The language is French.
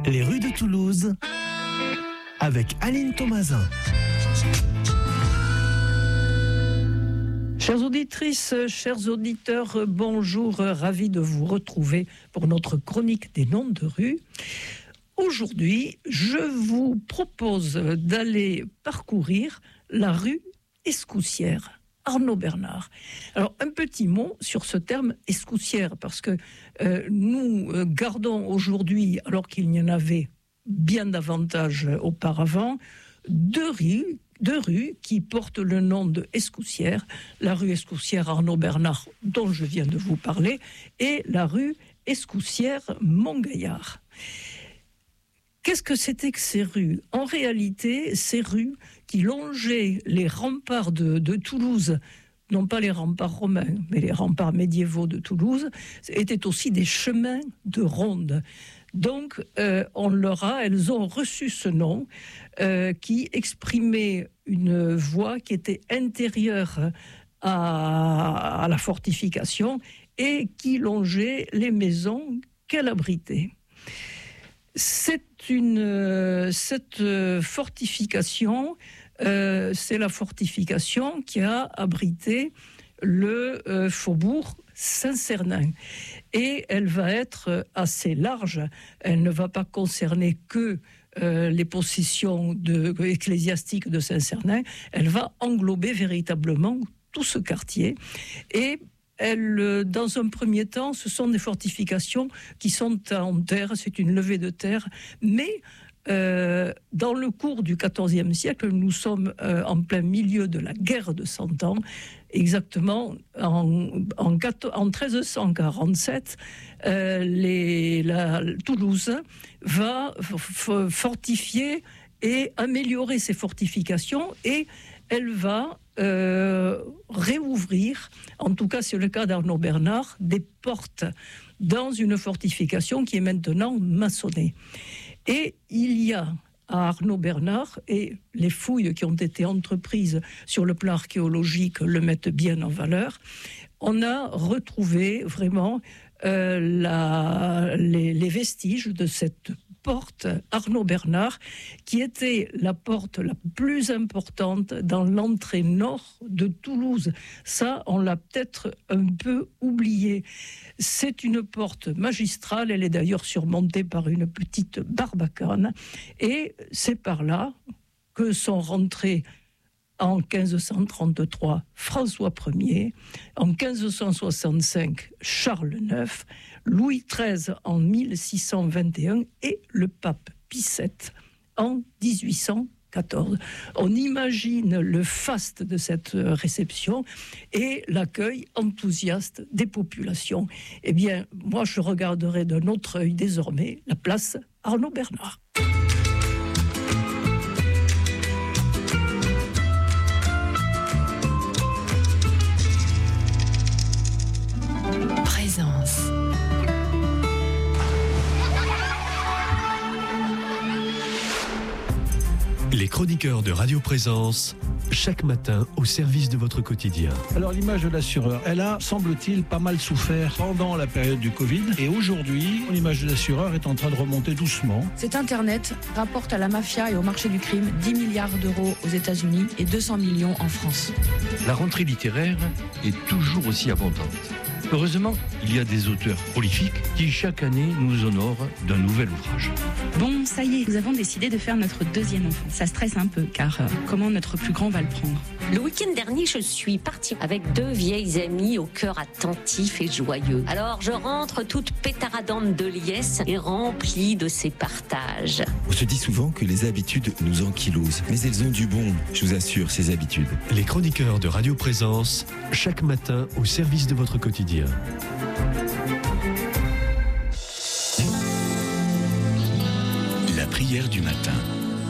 Les rues de Toulouse avec Aline Thomasin. Chères auditrices, chers auditeurs, bonjour, ravi de vous retrouver pour notre chronique des noms de rue. Aujourd'hui, je vous propose d'aller parcourir la rue Escoussière. Arnaud Bernard. Alors, un petit mot sur ce terme Escoussière, parce que nous gardons aujourd'hui, alors qu'il n'y en avait bien davantage auparavant, deux rues qui portent le nom de Escoussière, la rue Escoussière Arnaud Bernard, dont je viens de vous parler, et la rue Escoussière Montgaillard. Qu'est-ce que c'était que ces rues ? En réalité, ces rues qui longeaient les remparts de Toulouse, non pas les remparts romains, mais les remparts médiévaux de Toulouse, étaient aussi des chemins de ronde. Donc, elles ont reçu ce nom qui exprimait une voie qui était intérieure à la fortification et qui longeait les maisons qu'elle abritait. Cette fortification, c'est la fortification qui a abrité le faubourg Saint-Cernin. Et elle va être assez large. Elle ne va pas concerner que les possessions ecclésiastiques de Saint-Cernin. Elle va englober véritablement tout ce quartier. Et dans un premier temps, ce sont des fortifications qui sont en terre, c'est une levée de terre, mais dans le cours du XIVe siècle, nous sommes en plein milieu de la guerre de 100 ans, exactement en 1347, Toulouse va fortifier et améliorer ses fortifications et elle va réouvrir, en tout cas c'est le cas d'Arnaud Bernard, des portes dans une fortification qui est maintenant maçonnée. Et il y a à Arnaud Bernard, et les fouilles qui ont été entreprises sur le plan archéologique le mettent bien en valeur, on a retrouvé vraiment les vestiges de cette porte Arnaud Bernard, qui était la porte la plus importante dans l'entrée nord de Toulouse. Ça, on l'a peut-être un peu oublié. C'est une porte magistrale, elle est d'ailleurs surmontée par une petite barbacane, et c'est par là que sont rentrés en 1533, François Ier, en 1565, Charles IX, Louis XIII en 1621 et le pape Pie VII en 1814. On imagine le faste de cette réception et l'accueil enthousiaste des populations. Eh bien, moi, je regarderai d'un autre œil désormais la place Arnaud Bernard. Présence. Les chroniqueurs de Radio Présence, chaque matin au service de votre quotidien. Alors l'image de l'assureur, elle a, semble-t-il, pas mal souffert pendant la période du Covid. Et aujourd'hui, l'image de l'assureur est en train de remonter doucement. Cet Internet rapporte à la mafia et au marché du crime 10 milliards d'euros aux États-Unis et 200 millions en France. La rentrée littéraire est toujours aussi abondante. Heureusement, il y a des auteurs prolifiques qui chaque année nous honorent d'un nouvel ouvrage. Bon, ça y est, nous avons décidé de faire notre deuxième enfant. Ça stresse un peu, car comment notre plus grand va le prendre ? Le week-end dernier, je suis partie avec 2 vieilles amies au cœur attentif et joyeux. Alors, je rentre toute pétaradante de liesse et remplie de ces partages. On se dit souvent que les habitudes nous ankylosent, mais elles ont du bon, je vous assure, ces habitudes. Les chroniqueurs de Radio Présence, chaque matin au service de votre quotidien. La prière du matin.